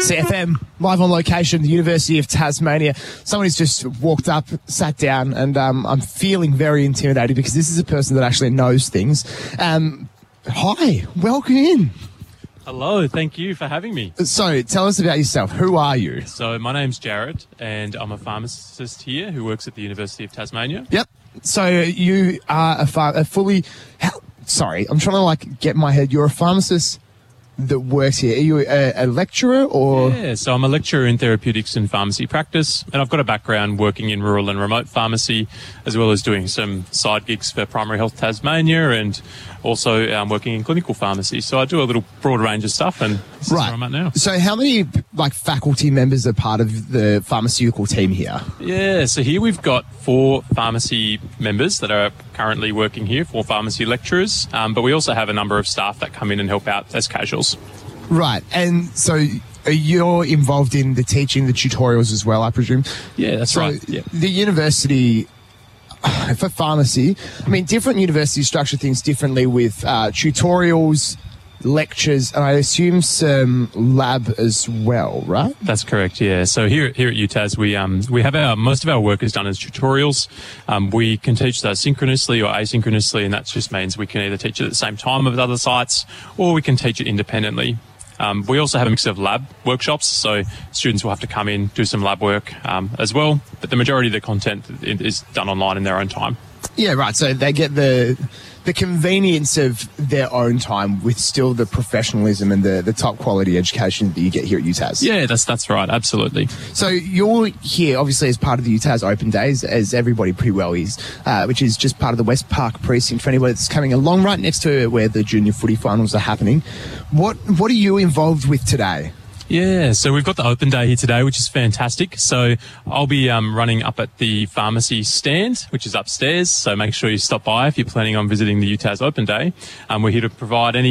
CFM, live on location, the University of Tasmania. Someone who's just walked up, sat down, and I'm feeling very intimidated because this is a person that actually knows things. Hi, welcome in. Hello, thank you for having me. So, tell us about yourself. Who are you? So, my name's Jared, and I'm a pharmacist here who works at the University of Tasmania. Yep. So, you are I'm trying to get my head. You're a pharmacist that works here. Are you a lecturer or? Yeah, so I'm a lecturer in therapeutics and pharmacy practice, and I've got a background working in rural and remote pharmacy, as well as doing some side gigs for Primary Health Tasmania and also working in clinical pharmacy. So I do a little broad range of stuff, and this is where I'm at now. So how many faculty members are part of the pharmaceutical team here? Yeah, so here we've got 4 pharmacy members that are currently working here, 4 pharmacy lecturers, but we also have a number of staff that come in and help out as casuals. Right, and so you're involved in the teaching, the tutorials as well, I presume? Yeah, that's right. Yeah. The university, for pharmacy, I mean, different universities structure things differently with tutorials, lectures, and I assume some lab as well, right? That's correct, yeah. So here at UTAS, we have most of our work is done as tutorials. We can teach those synchronously or asynchronously, and that just means we can either teach it at the same time as other sites, or we can teach it independently. We also have a mix of lab workshops, so students will have to come in, do some lab work as well, but the majority of the content is done online in their own time. Yeah, right. So they get the convenience of their own time with still the professionalism and the top quality education that you get here at UTAS. Yeah, that's right. Absolutely. So you're here obviously as part of the UTAS Open Days, as everybody pretty well is, which is just part of the West Park precinct for anybody that's coming along, right next to where the junior footy finals are happening. What are you involved with today? Yeah, so we've got the open day here today, which is fantastic. So I'll be running up at the pharmacy stand, which is upstairs. So make sure you stop by if you're planning on visiting the UTAS Open Day. We're here to provide any